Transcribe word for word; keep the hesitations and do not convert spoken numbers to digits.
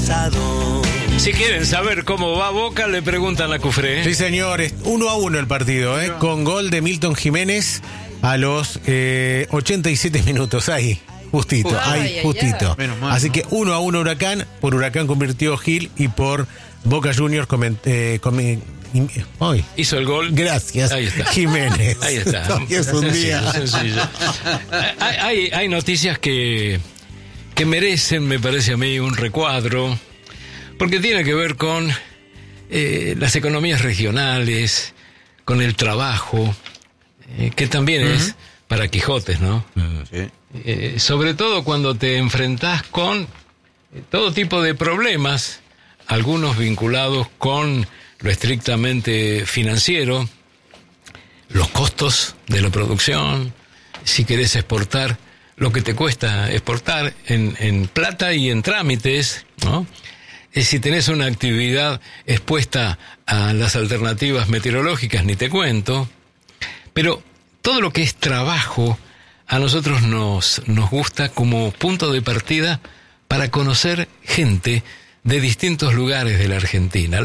pasado. Si quieren saber cómo va Boca, le preguntan a Cufré. Sí, señor, es uno a uno el partido, ¿eh? Con gol de Milton Jiménez a los eh, ochenta y siete minutos. Ahí, justito, Uy, ahí, ay, justito. ay, ay. Así que uno a uno Huracán. Por Huracán convirtió Gil y por Boca Juniors coment, eh, comen, Hoy. Hizo el gol. Gracias. Ahí está. Jiménez. Ahí está. Hoy es un Sencillo, día. sencillo. Hay, hay, hay noticias que, que merecen, me parece a mí, un recuadro, porque tiene que ver con eh, las economías regionales, con el trabajo, eh, que también uh-huh. es para Quijotes, ¿no? Uh-huh. Sí. Eh, sobre todo cuando te enfrentás con todo tipo de problemas, algunos vinculados con lo estrictamente financiero, los costos de la producción, si querés exportar, lo que te cuesta exportar en, en plata y en trámites, ¿no? Eh, si tenés una actividad expuesta a las alternativas meteorológicas, ni te cuento. Pero todo lo que es trabajo, a nosotros nos, nos gusta como punto de partida para conocer gente de distintos lugares de la Argentina.